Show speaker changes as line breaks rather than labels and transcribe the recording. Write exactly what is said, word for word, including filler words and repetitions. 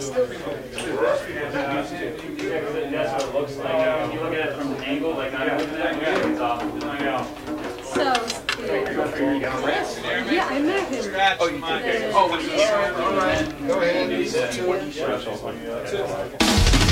That's what it looks like. If you look at it from an angle, like I'm looking at it, it's off.
So, yeah, I met him.
Oh, you did? Oh, when he started.
Go ahead.